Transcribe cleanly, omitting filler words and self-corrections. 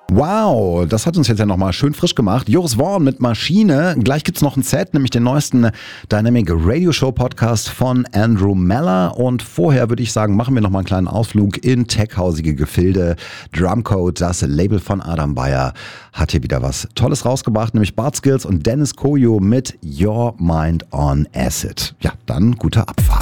Wow, das hat uns jetzt ja nochmal schön frisch gemacht. Joris Voorn mit Maschine. Gleich gibt's noch ein Set, nämlich den neuesten Dynamic Radio Show Podcast von Andrew Meller. Und vorher würde ich sagen, machen wir nochmal einen kleinen Ausflug in techhausige Gefilde. Drumcode, das Label von Adam Beyer, hat hier wieder was Tolles rausgebracht, nämlich Bart Skills und Dennis Koyo mit Your Mind on Acid. Ja, dann gute Abfahrt.